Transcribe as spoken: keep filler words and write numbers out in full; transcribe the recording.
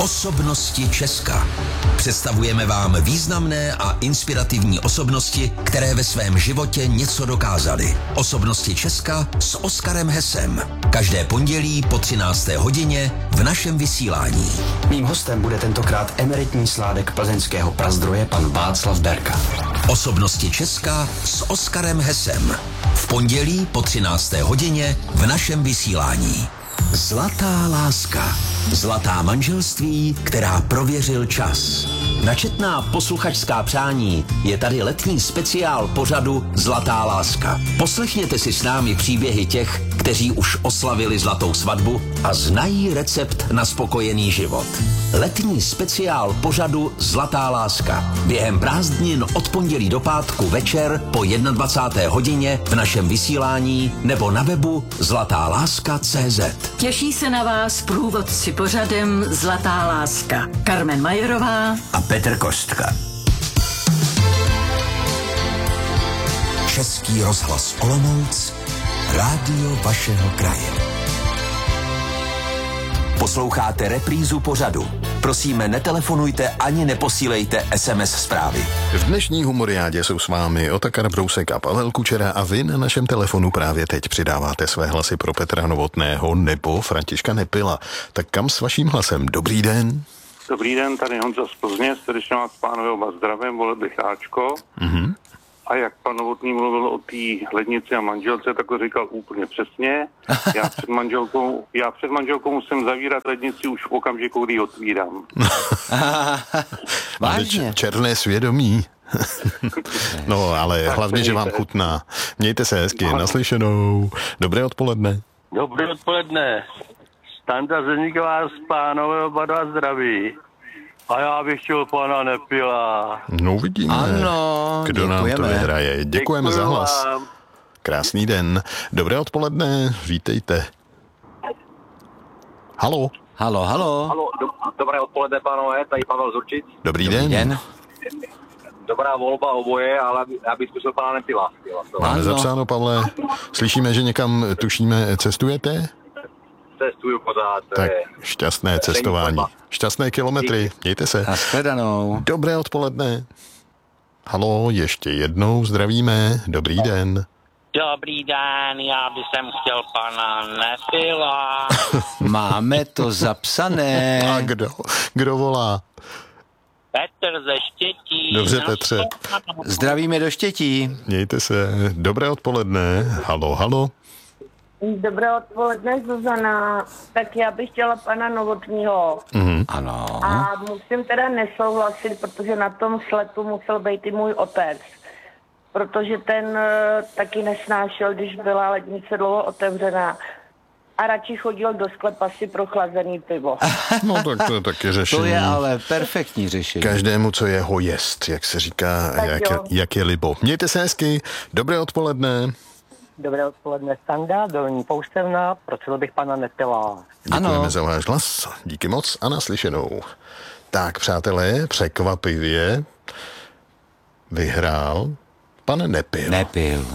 Osobnosti Česka. Představujeme vám významné a inspirativní osobnosti, které ve svém životě něco dokázaly. Osobnosti Česka s Oskarem Hesem. Každé pondělí po třinácté hodině v našem vysílání. Mým hostem bude tentokrát emeritní sládek plzeňského prazdroje pan Václav Berka. Osobnosti Česka s Oskarem Hesem. V pondělí po třinácté hodině v našem vysílání. Zlatá láska. Zlatá manželství, která prověřil čas. Načetná posluchačská přání je tady letní speciál pořadu Zlatá láska. Poslechněte si s námi příběhy těch, kteří už oslavili zlatou svatbu a znají recept na spokojený život. Letní speciál pořadu Zlatá láska. Během prázdnin od pondělí do pátku večer po dvacáté jedné hodině v našem vysílání nebo na webu zlatá láska tečka cé zet. Těší se na vás průvodci pořadem Zlatá láska. Carmen Majerová A Petr Kostka. Český rozhlas Olomouc, rádio vašeho kraje. Posloucháte reprízu pořadu. Prosíme, netelefonujte ani neposílejte es em es zprávy. V dnešní humoriádě jsou s vámi Otakar Brousek a Pavel Kučera a vy na našem telefonu právě teď přidáváte své hlasy pro Petra Novotného nebo Františka Nepila. Tak kam s vaším hlasem? Dobrý den. Dobrý den, tady Honza z Plzně, srdečně vás pánové oba zdravím, volil bych Ačko. Mhm. A jak pan Novotný mluvil o té lednici a manželce, tak to říkal úplně přesně. Já před manželkou, já před manželkou musím zavírat lednici už v okamžiku, kdy ji otvírám. Vážně? Černé svědomí. No, ale Tak hlavně, že vám mějte. chutná. Mějte se hezky, naslyšenou. Dobré odpoledne. Dobré odpoledne. Standa Zeníková z pánové oba dva zdraví. A já bych chtěl pana Nepila. No uvidíme. Ano, Kdo nám to děkujeme. vyhraje. Děkujeme Děkuju za hlas. vám. Krásný den. Dobré odpoledne, vítejte. Halo. Halo, halo. Halo, do, dobré odpoledne, pánové, tady Pavel Zurčic. Dobrý den. Den. Dobrá volba oboje, ale já bych zkusil pana Nepila. Máme Ano. zapsáno, Pavle. Slyšíme, že někam, tušíme, cestujete? Cestuju pořád. to Tak je- šťastné cestování. Šťastné kilometry. Mějte se. Nashledanou. Dobré odpoledne. Halo, ještě jednou zdravíme. Dobrý den. Dobrý den, já bych sem chtěl pana Nepila. Máme to zapsané. A kdo? Kdo volá? Petr ze Štětí. Dobře, No, Petře. Zdravíme do Štětí. Mějte se. Dobré odpoledne. Halo, halo. Dobré odpoledne, Zuzana. Tak já bych chtěla pana Novotního. Mhm. Ano. A musím teda nesouhlasit, protože na tom sletu musel být i můj otec. Protože ten eh, taky nesnášel, když byla lednice dlouho otevřená. A radši chodil do sklepa si pro chlazený pivo. No tak to je taky řešení. To je ale perfektní řešení. Každému, co je ho jest, jak se říká, Tak jak, jo. jak je libo. Mějte se hezky. Dobré odpoledne. Dobré odpoledne, Standa, Dolní Poustevna, prosil bych pana Nepila. Děkujeme Ano. za váš hlas. Díky moc a naslyšenou. Tak, přátelé, překvapivě vyhrál pan Nepil. Nepil.